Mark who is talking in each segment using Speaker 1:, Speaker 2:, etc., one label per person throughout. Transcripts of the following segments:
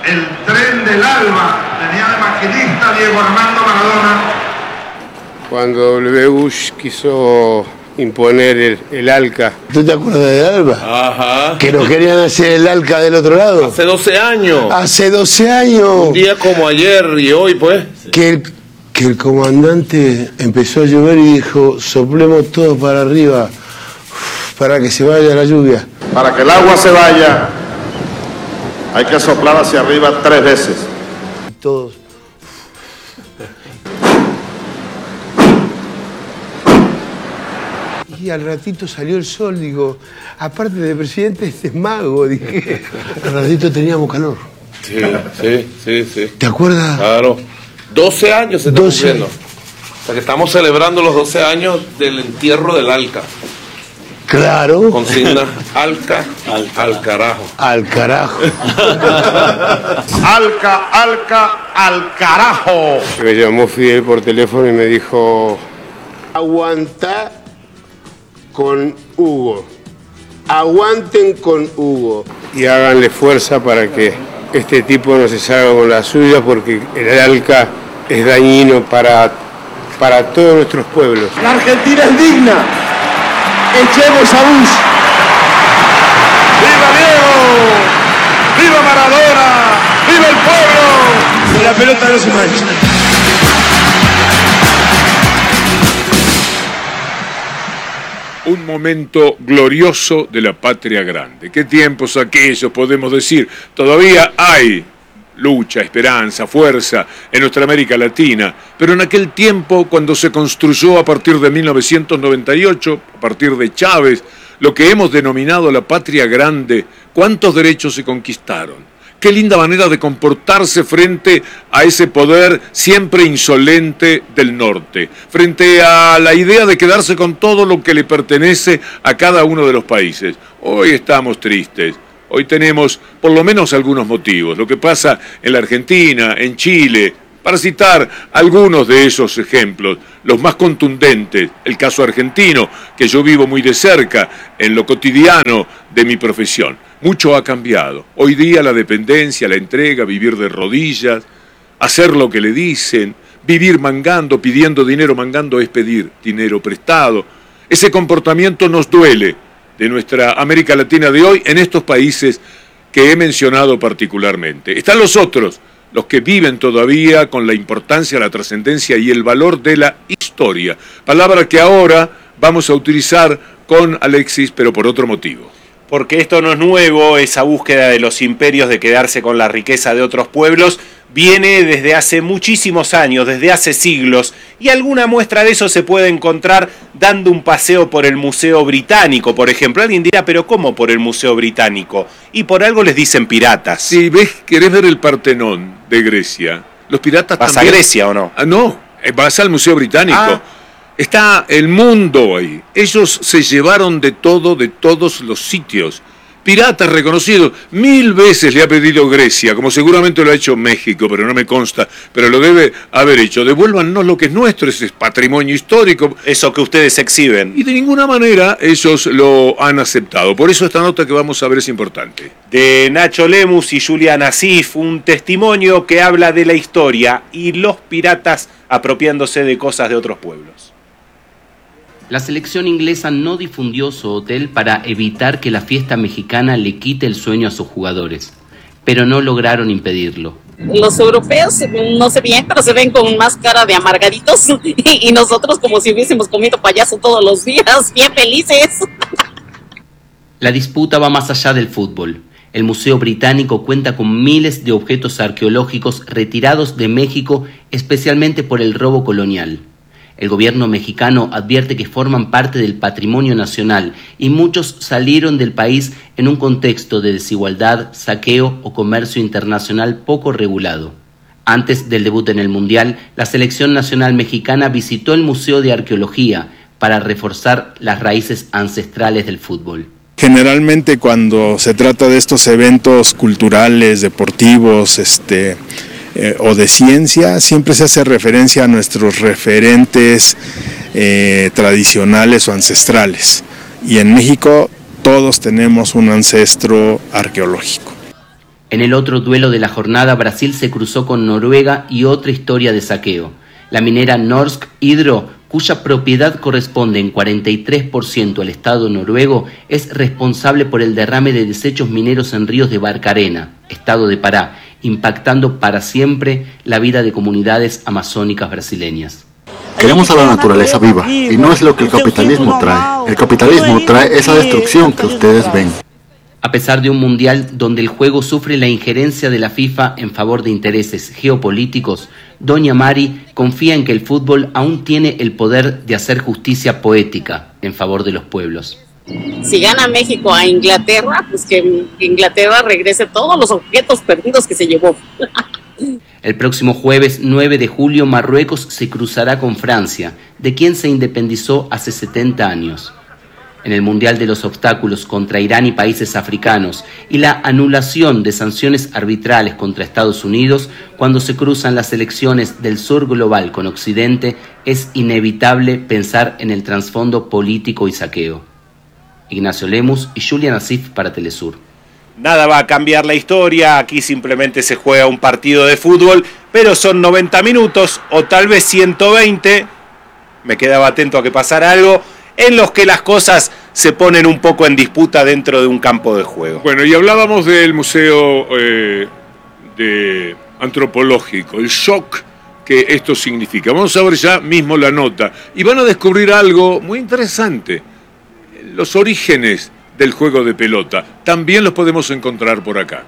Speaker 1: el tren del alba, tenía de maquinista Diego Armando Maradona.
Speaker 2: Cuando W. Bush quiso imponer el ALCA.
Speaker 3: ¿Tú te acuerdas del ALBA?
Speaker 4: Ajá.
Speaker 3: Que nos querían hacer el ALCA del otro lado.
Speaker 4: Hace 12 años.
Speaker 3: Hace 12 años.
Speaker 4: Un día como ayer y hoy, pues.
Speaker 3: Que el comandante empezó a llover y dijo, soplemos todo para arriba, para que se vaya la lluvia.
Speaker 5: Para que el agua se vaya, hay que soplar hacia arriba 3 veces.
Speaker 3: Todos. Y al ratito salió el sol, digo, aparte de presidente, este es mago, dije. Al ratito teníamos calor.
Speaker 4: Sí.
Speaker 3: ¿Te acuerdas?
Speaker 4: Claro. 12 años se está
Speaker 3: 12
Speaker 4: cumpliendo. O sea que estamos celebrando los 12 años del entierro del ALCA.
Speaker 3: Claro.
Speaker 4: Consigna ALCA al carajo.
Speaker 3: Al carajo.
Speaker 5: Alca, al carajo.
Speaker 2: Me llamó Fidel por teléfono y me dijo,
Speaker 3: Aguantá con Hugo. Aguanten con Hugo.
Speaker 2: y háganle fuerza para que este tipo no se salga con la suya, porque el ALCA es dañino para todos nuestros pueblos.
Speaker 6: La Argentina es digna. Echemos a Bush.
Speaker 1: ¡Viva Diego! ¡Viva Maradona! ¡Viva el pueblo!
Speaker 6: La pelota no se mancha.
Speaker 7: Un momento glorioso de la patria grande. ¿Qué tiempos aquellos, podemos decir? Todavía hay lucha, esperanza, fuerza en nuestra América Latina, pero en aquel tiempo, cuando se construyó a partir de 1998, a partir de Chávez, lo que hemos denominado la patria grande, ¿cuántos derechos se conquistaron? Qué linda manera de comportarse frente a ese poder siempre insolente del norte, frente a la idea de quedarse con todo lo que le pertenece a cada uno de los países. Hoy estamos tristes, hoy tenemos por lo menos algunos motivos. Lo que pasa en la Argentina, en Chile, para citar algunos de esos ejemplos, los más contundentes, el caso argentino, que yo vivo muy de cerca en lo cotidiano de mi profesión. Mucho ha cambiado. Hoy día la dependencia, la entrega, vivir de rodillas, hacer lo que le dicen, vivir mangando, pidiendo dinero, mangando es pedir dinero prestado. Ese comportamiento nos duele de nuestra América Latina de hoy en estos países que he mencionado particularmente. Están los otros, los que viven todavía con la importancia, la trascendencia y el valor de la historia. Palabra que ahora vamos a utilizar con Alexis, pero por otro motivo.
Speaker 8: Porque esto no es nuevo, esa búsqueda de los imperios de quedarse con la riqueza de otros pueblos viene desde hace muchísimos años, desde hace siglos, y alguna muestra de eso se puede encontrar dando un paseo por el Museo Británico, por ejemplo. Alguien dirá, ¿pero cómo por el Museo Británico? Y por algo les dicen piratas.
Speaker 7: Si querés ver el Partenón de Grecia, los piratas
Speaker 8: ¿Vas
Speaker 7: también...
Speaker 8: a Grecia o no?
Speaker 7: No, vas al Museo Británico. Está el mundo ahí. Ellos se llevaron de todo, de todos los sitios. Piratas reconocidos. 1000 veces le ha pedido Grecia, como seguramente lo ha hecho México, pero no me consta, pero lo debe haber hecho. Devuélvanos lo que es nuestro, ese es patrimonio histórico.
Speaker 8: Eso que ustedes exhiben.
Speaker 7: Y de ninguna manera ellos lo han aceptado. Por eso esta nota que vamos a ver es importante.
Speaker 8: De Nacho Lemus y Julián Asif, un testimonio que habla de la historia y los piratas apropiándose de cosas de otros pueblos.
Speaker 9: La selección inglesa no difundió su hotel para evitar que la fiesta mexicana le quite el sueño a sus jugadores, pero no lograron impedirlo.
Speaker 10: Los europeos, no sé bien, pero se ven con más cara de amargaditos y nosotros como si hubiésemos comido payaso todos los días, bien felices.
Speaker 9: La disputa va más allá del fútbol. El Museo Británico cuenta con miles de objetos arqueológicos retirados de México, especialmente por el robo colonial. El gobierno mexicano advierte que forman parte del patrimonio nacional y muchos salieron del país en un contexto de desigualdad, saqueo o comercio internacional poco regulado. Antes del debut en el Mundial, la selección nacional mexicana visitó el Museo de Arqueología para reforzar las raíces ancestrales del fútbol.
Speaker 11: Generalmente cuando se trata de estos eventos culturales, deportivos, o de ciencia, siempre se hace referencia a nuestros referentes tradicionales o ancestrales. Y en México todos tenemos un ancestro arqueológico.
Speaker 9: En el otro duelo de la jornada, Brasil se cruzó con Noruega y otra historia de saqueo. La minera Norsk Hydro, cuya propiedad corresponde en 43% al Estado noruego, es responsable por el derrame de desechos mineros en ríos de Barcarena, Estado de Pará, impactando para siempre la vida de comunidades amazónicas brasileñas.
Speaker 12: Queremos a la naturaleza viva, y no es lo que el capitalismo trae. El capitalismo trae esa destrucción que ustedes ven.
Speaker 9: A pesar de un mundial donde el juego sufre la injerencia de la FIFA en favor de intereses geopolíticos, Doña Mari confía en que el fútbol aún tiene el poder de hacer justicia poética en favor de los pueblos.
Speaker 10: Si gana México a Inglaterra, pues que Inglaterra regrese todos los objetos perdidos que se llevó.
Speaker 9: El próximo jueves 9 de julio, Marruecos se cruzará con Francia, de quien se independizó hace 70 años. En el Mundial de los Obstáculos contra Irán y países africanos y la anulación de sanciones arbitrales contra Estados Unidos, cuando se cruzan las elecciones del sur global con Occidente, es inevitable pensar en el trasfondo político y saqueo. Ignacio Lemus y Julian Asif para Telesur.
Speaker 8: Nada va a cambiar la historia, aquí simplemente se juega un partido de fútbol, pero son 90 minutos o tal vez 120, me quedaba atento a que pasara algo, en los que las cosas se ponen un poco en disputa dentro de un campo de juego.
Speaker 7: Bueno, y hablábamos del museo antropológico, el shock que esto significa. Vamos a ver ya mismo la nota y van a descubrir algo muy interesante. Los orígenes del juego de pelota también los podemos encontrar por acá.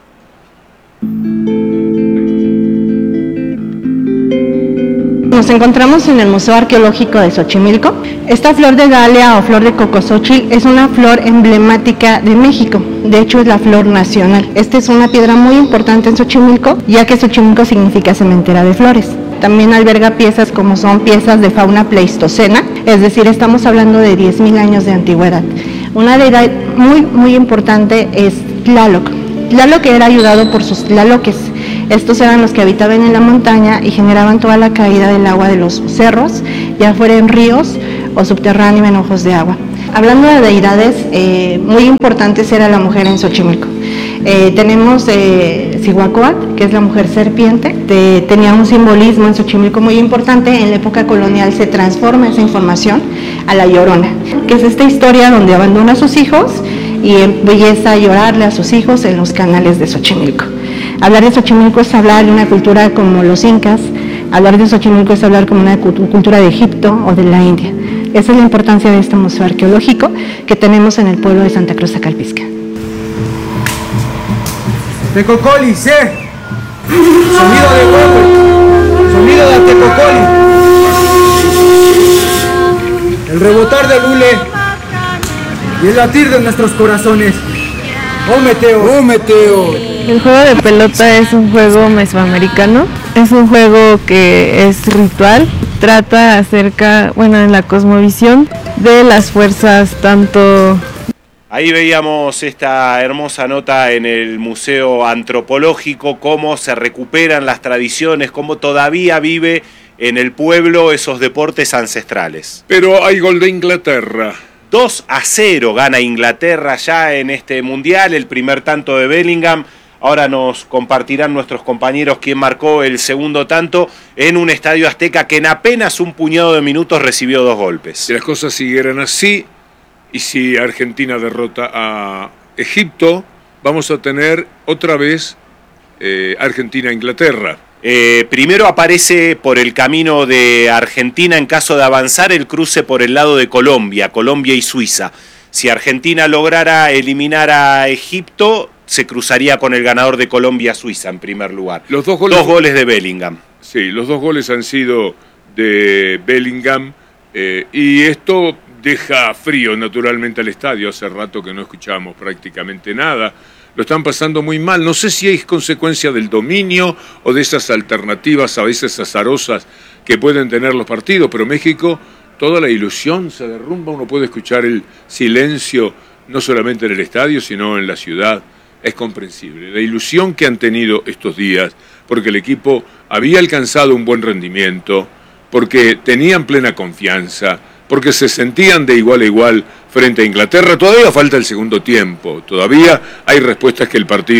Speaker 13: Nos encontramos en el Museo Arqueológico de Xochimilco. Esta flor de Dalia o flor de cocosóchil es una flor emblemática de México. De hecho, es la flor nacional. Esta es una piedra muy importante en Xochimilco, ya que Xochimilco significa cementera de flores. También alberga piezas como son piezas de fauna pleistocena, es decir, estamos hablando de 10.000 años de antigüedad. Una deidad muy importante es Tlaloc. Tlaloc era ayudado por sus tlaloques. Estos eran los que habitaban en la montaña y generaban toda la caída del agua de los cerros, ya fuera en ríos o subterráneo en ojos de agua. Hablando de deidades, muy importantes era la mujer en Xochimilco. Tenemos Zihuacóatl, que es la mujer serpiente. Tenía un simbolismo en Xochimilco muy importante. En la época colonial se transforma esa información a la Llorona, que es esta historia donde abandona a sus hijos y empieza a llorarle a sus hijos en los canales de Xochimilco. Hablar de Xochimilco es hablar de una cultura como los incas, hablar de Xochimilco es hablar como una cultura de Egipto o de la India. Esa es la importancia de este museo arqueológico que tenemos en el pueblo de Santa Cruz Acalpisca.
Speaker 6: Tecocoli, C. Sonido de huevo. Sonido de tecocoli. El rebotar del hule y el latir de nuestros corazones. ¡Oh, Meteo! ¡Oh, Meteo!
Speaker 14: El juego de pelota es un juego mesoamericano. Es un juego que es ritual. Trata acerca, en la cosmovisión de las fuerzas tanto...
Speaker 8: Ahí veíamos esta hermosa nota en el Museo Antropológico, cómo se recuperan las tradiciones, cómo todavía vive en el pueblo esos deportes ancestrales.
Speaker 7: Pero hay gol de Inglaterra.
Speaker 8: 2-0 gana Inglaterra ya en este Mundial, el primer tanto de Bellingham. Ahora nos compartirán nuestros compañeros quién marcó el segundo tanto en un estadio Azteca que en apenas un puñado de minutos recibió 2 golpes.
Speaker 7: Si las cosas siguieran así, y si Argentina derrota a Egipto, vamos a tener otra vez Argentina-Inglaterra.
Speaker 8: Primero aparece por el camino de Argentina en caso de avanzar el cruce por el lado de Colombia y Suiza. Si Argentina lograra eliminar a Egipto, se cruzaría con el ganador de Colombia-Suiza en primer lugar.
Speaker 7: Los dos
Speaker 8: goles de Bellingham.
Speaker 7: Sí, los 2 goles han sido de Bellingham y esto deja frío naturalmente al estadio. Hace rato que no escuchábamos prácticamente nada. Lo están pasando muy mal. No sé si es consecuencia del dominio o de esas alternativas a veces azarosas que pueden tener los partidos, pero México, toda la ilusión se derrumba. Uno puede escuchar el silencio no solamente en el estadio, sino en la ciudad. Es comprensible. La ilusión que han tenido estos días, porque el equipo había alcanzado un buen rendimiento, porque tenían plena confianza, porque se sentían de igual a igual frente a Inglaterra. Todavía falta el segundo tiempo, todavía hay respuestas que el partido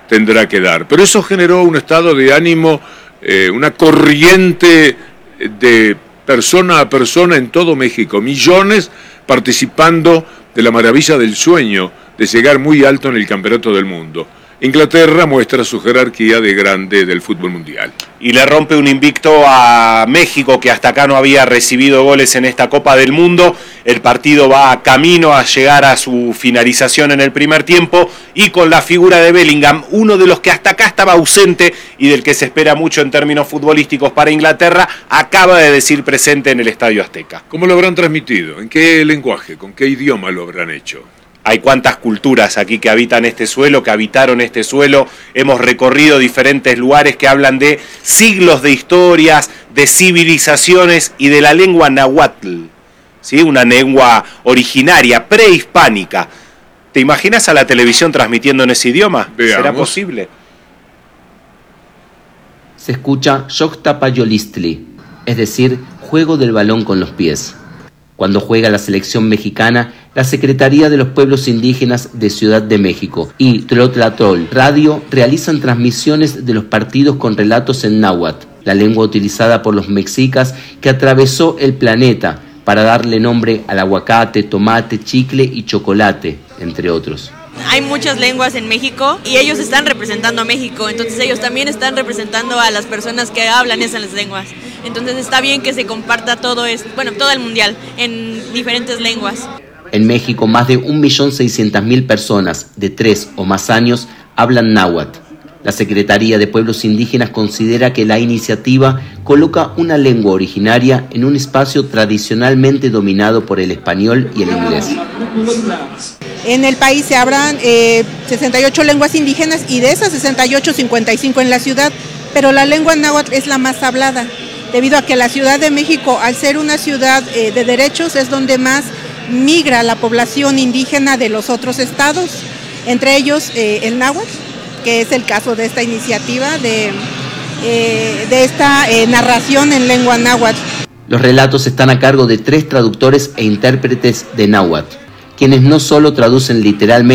Speaker 7: tendrá que dar. Pero eso generó un estado de ánimo, una corriente de persona a persona en todo México, millones participando de la maravilla del sueño de llegar muy alto en el campeonato del mundo. Inglaterra muestra su jerarquía de grande del fútbol mundial.
Speaker 8: Y le rompe un invicto a México, que hasta acá no había recibido goles en esta Copa del Mundo. El partido va camino a llegar a su finalización en el primer tiempo, y con la figura de Bellingham, uno de los que hasta acá estaba ausente y del que se espera mucho en términos futbolísticos para Inglaterra, acaba de decir presente en el Estadio Azteca.
Speaker 7: ¿Cómo lo habrán transmitido? ¿En qué lenguaje? ¿Con qué idioma lo habrán hecho?
Speaker 8: Hay cuantas culturas aquí que habitan este suelo, que habitaron este suelo. Hemos recorrido diferentes lugares que hablan de siglos de historias, de civilizaciones y de la lengua náhuatl, ¿sí? Una lengua originaria, prehispánica. ¿Te imaginas a la televisión transmitiendo en ese idioma?
Speaker 7: Veamos.
Speaker 8: ¿Será posible?
Speaker 9: Se escucha Xochtapallolistli, es decir, juego del balón con los pies. Cuando juega la selección mexicana, la Secretaría de los Pueblos Indígenas de Ciudad de México y Tlotlatrol Radio realizan transmisiones de los partidos con relatos en náhuatl, la lengua utilizada por los mexicas que atravesó el planeta para darle nombre al aguacate, tomate, chicle y chocolate, entre otros.
Speaker 15: Hay muchas lenguas en México y ellos están representando a México, entonces ellos también están representando a las personas que hablan esas lenguas. Entonces está bien que se comparta todo esto, todo el mundial en diferentes lenguas.
Speaker 9: En México, más de 1.600.000 personas de 3 o más años hablan náhuatl. La Secretaría de Pueblos Indígenas considera que la iniciativa coloca una lengua originaria en un espacio tradicionalmente dominado por el español y el inglés.
Speaker 16: En el país se hablan 68 lenguas indígenas y de esas 68, 55 en la ciudad, pero la lengua náhuatl es la más hablada, debido a que la Ciudad de México, al ser una ciudad de derechos, es donde más migra la población indígena de los otros estados, entre ellos el náhuatl, que es el caso de esta iniciativa, de esta narración en lengua náhuatl.
Speaker 9: Los relatos están a cargo de 3 traductores e intérpretes de náhuatl, quienes no solo traducen literalmente